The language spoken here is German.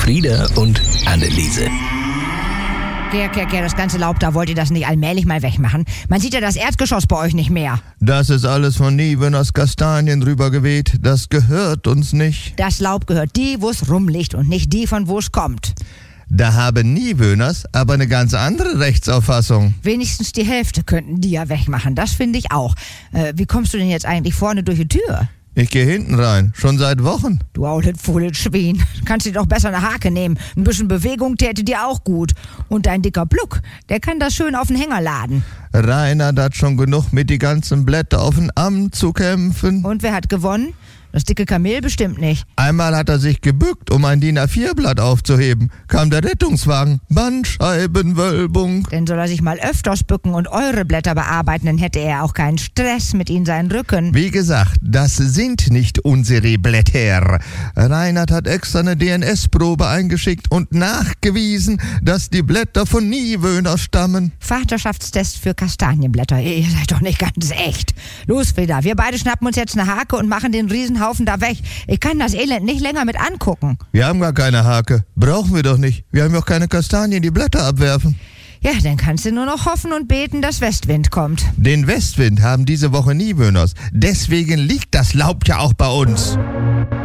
Frieda und Anneliese. Das ganze Laub, da wollt ihr das nicht allmählich mal wegmachen? Man sieht ja das Erdgeschoss bei euch nicht mehr. Das ist alles von Niewöhners Kastanien rübergeweht. Das gehört uns nicht. Das Laub gehört die, wo es rumliegt und nicht die, von wo es kommt. Da haben Niewöhners aber eine ganz andere Rechtsauffassung. Wenigstens die Hälfte könnten die ja wegmachen, das finde ich auch. Wie kommst du denn jetzt eigentlich vorne durch die Tür? Ich gehe hinten rein, schon seit Wochen. Du aulet faules Schwein. Kannst dir doch besser eine Hake nehmen. Ein bisschen Bewegung täte dir auch gut. Und dein dicker Pluck, der kann das schön auf den Hänger laden. Reinhard hat schon genug mit die ganzen Blätter auf dem Amt zu kämpfen. Und wer hat gewonnen? Das dicke Kamel bestimmt nicht. Einmal hat er sich gebückt, um ein DIN A4-Blatt aufzuheben. Kam der Rettungswagen. Bandscheibenwölbung. Denn soll er sich mal öfters bücken und eure Blätter bearbeiten, dann hätte er auch keinen Stress mit ihnen seinen Rücken. Wie gesagt, das sind nicht unsere Blätter. Reinhard hat extra eine DNS-Probe eingeschickt und nachgewiesen, dass die Blätter von Niewöhner stammen. Vaterschaftstest für Kastanienblätter. Ihr seid doch nicht ganz echt. Los, Frieda, wir beide schnappen uns jetzt eine Hake und machen den Riesenhaufen da weg. Ich kann das Elend nicht länger mit angucken. Wir haben gar keine Hake. Brauchen wir doch nicht. Wir haben ja auch keine Kastanien, die Blätter abwerfen. Ja, dann kannst du nur noch hoffen und beten, dass Westwind kommt. Den Westwind haben diese Woche Niewöhners. Deswegen liegt das Laub ja auch bei uns.